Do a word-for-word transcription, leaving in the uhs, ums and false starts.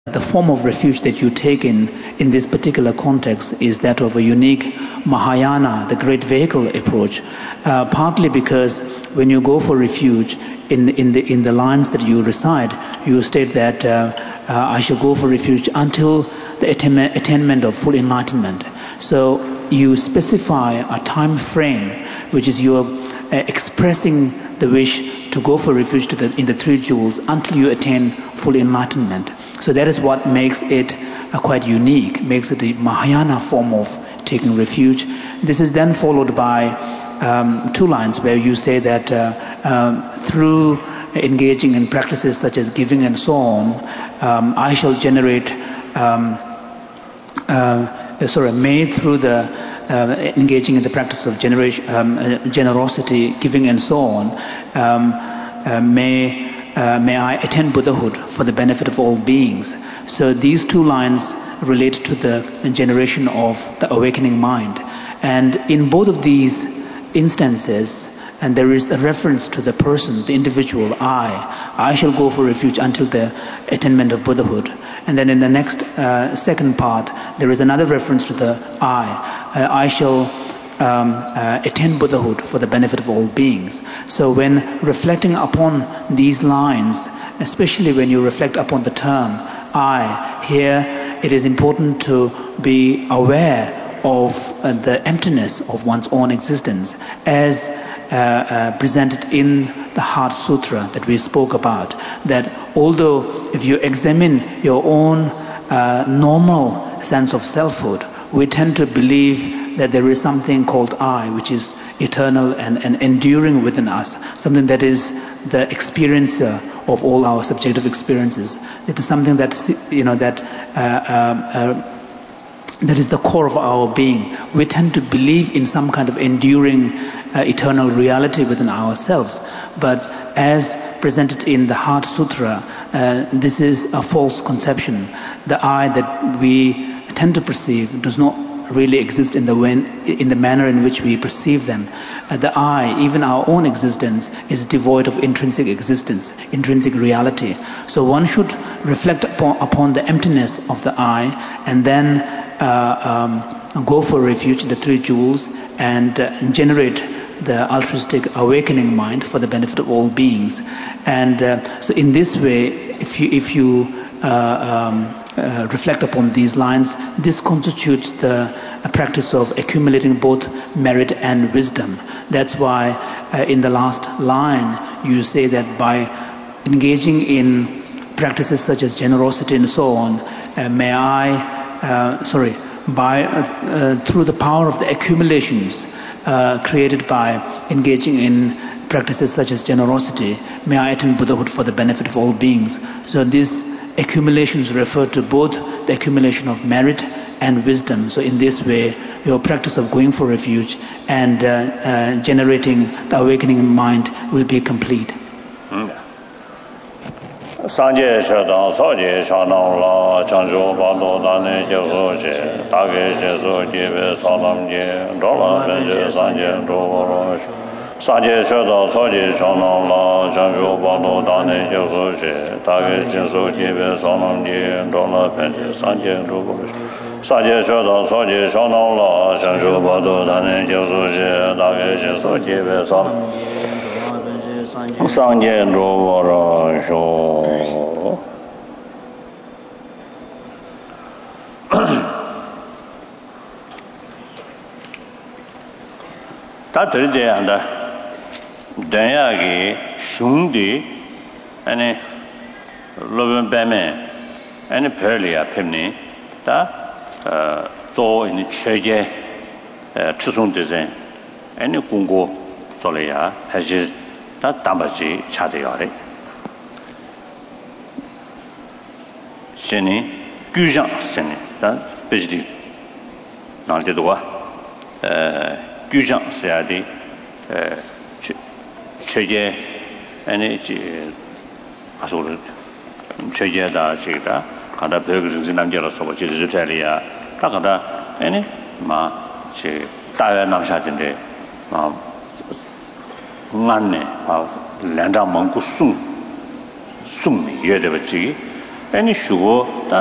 The form of refuge that you take in, in this particular context is that of a unique Mahayana, the great vehicle approach, uh, partly because when you go for refuge, in, in, the, in the lines that you recite, you state that uh, uh, I shall go for refuge until the attainment, attainment of full enlightenment. So you specify a time frame, which is you are uh, expressing the wish to go for refuge to the, in the three jewels until you attain full enlightenment. So that is what makes it uh, quite unique, makes it a Mahayana form of taking refuge. This is then followed by um, two lines where you say that uh, um, through engaging in practices such as giving and so on, um, I shall generate, um, uh, sorry, made through the uh, engaging in the practice of generation, um, uh, generosity, giving and so on, um, uh, may Uh, may I attain Buddhahood for the benefit of all beings. So these two lines relate to the generation of the awakening mind. And in both of these instances, and there is a reference to the person, the individual, I. I shall go for refuge until the attainment of Buddhahood. And then in the next uh, second part, there is another reference to the I. Uh, I shall Um, uh, attain Buddhahood for the benefit of all beings. So when reflecting upon these lines, especially when you reflect upon the term I, here it is important to be aware of uh, the emptiness of one's own existence as uh, uh, presented in the Heart Sutra that we spoke about. That although if you examine your own uh, normal sense of selfhood, we tend to believe that there is something called I, which is eternal and, and enduring within us, something that is the experiencer of all our subjective experiences. It is something that, you know, that uh, uh, uh, that is the core of our being. We tend to believe in some kind of enduring uh, eternal reality within ourselves. But as presented in the Heart Sutra, uh, this is a false conception. The I that we tend to perceive does not really exist in the when, in the manner in which we perceive them. Uh, the I, even our own existence, is devoid of intrinsic existence, intrinsic reality. So one should reflect upon, upon the emptiness of the I, and then uh, um, go for refuge in the three jewels and uh, generate the altruistic awakening mind for the benefit of all beings. And uh, so in this way, if you if you uh, um, Uh, reflect upon these lines, this constitutes the uh, practice of accumulating both merit and wisdom. That's why uh, in the last line you say that by engaging in practices such as generosity and so on, uh, may I, uh, sorry, by uh, uh, through the power of the accumulations uh, created by engaging in practices such as generosity, may I attain Buddhahood for the benefit of all beings. So this accumulations refer to both the accumulation of merit and wisdom. So in this way, your practice of going for refuge and uh, uh, generating the awakening mind will be complete. Sanje Shadang Soje Shanang La Chanjo Bado Dane Jesoje Tage Jeso Jebe Salam Je Dola Benje Sanje Dorosh Sanje Shadang Soje Shanang La Chanjo Bado Dane Jesoje Tage Jeso Jebe Salam Je Dola Benje Sanje Dorosh Sanje Shadang Soje Shanang La Chanjo Bado Dane Jesoje Tage Jeso Jebe Salam Sanje Dorosh 다 들대야 한다. 대야기 슝디 아니 로벤 뱀에 아니 별이야 뱀니 다 조 있는 최제 추송되세 아니 공고 소리야 사실 다 담아지 차대요래 신이 규정 신이 다 비지 나한테도 와 규정 써야 돼. 에 최제 아니 지 아소를 최제다 지다 가다 벽을 남겨서 뭐 지지 자리야 다 가다 아니 마지 다외 남샤진데 마 만네 아 랜다 먹고 숨 숨이 예되지 any shugo